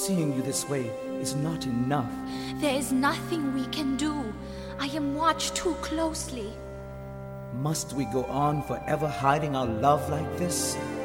Seeing you this way is not enough. There is nothing we can do. I am watched too closely. Must we go on forever hiding our love like this?